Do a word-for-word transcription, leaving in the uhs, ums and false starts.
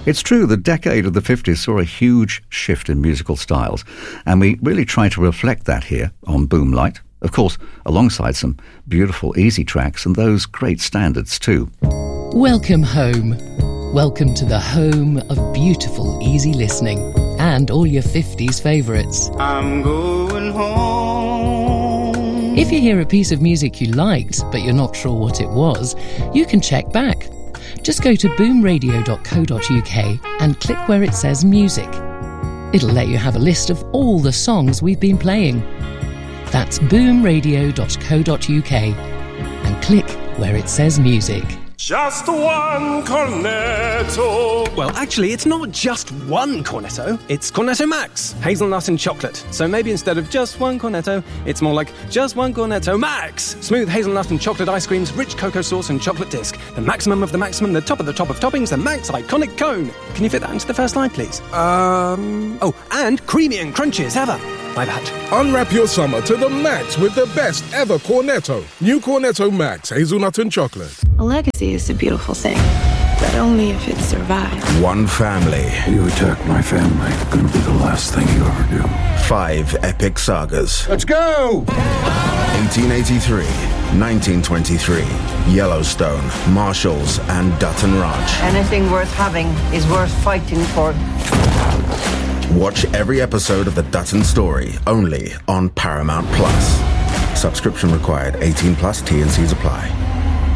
It's true, the decade of the fifties saw a huge shift in musical styles, and we really try to reflect that here on Boomlight. Of course, alongside some beautiful, easy tracks and those great standards too. Welcome home. Welcome to the home of beautiful, easy listening and all your fifties favourites. I'm going home. If you hear a piece of music you liked, but you're not sure what it was, you can check back. Just go to boom radio dot co dot uk and click where it says music. It'll let you have a list of all the songs we've been playing. That's boom radio dot co dot uk and click where it says music. Just one cornetto. Well, actually, it's not just one cornetto. It's Cornetto Max, hazelnut and chocolate. So maybe instead of just one cornetto, it's more like just one Cornetto Max. Smooth hazelnut and chocolate ice creams, rich cocoa sauce and chocolate disc. The maximum of the maximum, the top of the top of toppings, the Max iconic cone. Can you fit that into the first line, please? Um... Oh, and creamy and crunchy as ever. My bad. Unwrap your summer to the max with the best ever Cornetto. New Cornetto Max, hazelnut and chocolate. A legacy is a beautiful thing, but only if it survives. One family. You attack my family, gonna be the last thing you ever do. Five epic sagas. Let's go! eighteen eighty-three, nineteen twenty-three, Yellowstone, Marshalls, and Dutton Ranch. Anything worth having is worth fighting for. Watch every episode of The Dutton Story, only on Paramount Plus. Subscription required, eighteen plus, T and C's apply.